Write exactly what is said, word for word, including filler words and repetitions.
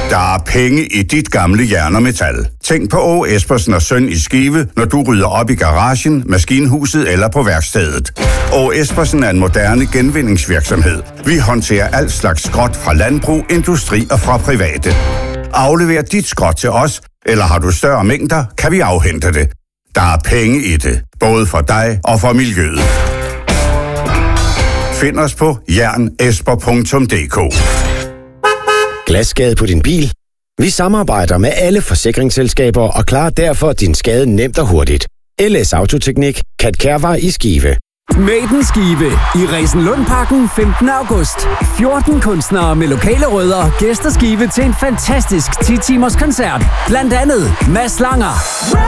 Der er penge i dit gamle jern og metal. Tænk på Åge Espersen og Søn i Skive, når du rydder op i garagen, maskinhuset eller på værkstedet. Åge Espersen er en moderne genvindingsvirksomhed. Vi håndterer alt slags skrot fra landbrug, industri og fra private. Aflever dit skrot til os, eller har du større mængder, kan vi afhente det. Der er penge i det, både for dig og for miljøet. Find os på jernesper punktum d k. Glasskade på din bil? Vi samarbejder med alle forsikringsselskaber og klarer derfor din skade nemt og hurtigt. L S Autoteknik, Kat Kærvej i Skive. Maiden Skive i Resenlundparken femtende august. fjorten kunstnere med lokale rødder gæster Skive til en fantastisk ti timers koncert. Blandt andet Mads Langer,